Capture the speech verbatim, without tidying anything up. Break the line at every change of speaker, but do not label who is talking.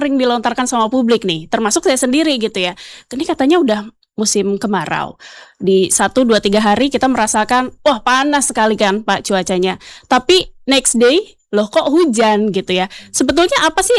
sering dilontarkan sama publik nih, termasuk saya sendiri gitu ya. Ini katanya udah musim kemarau. Di satu, dua, tiga hari kita merasakan, wah panas sekali kan Pak cuacanya. Tapi next day, loh kok hujan gitu ya. Sebetulnya apa sih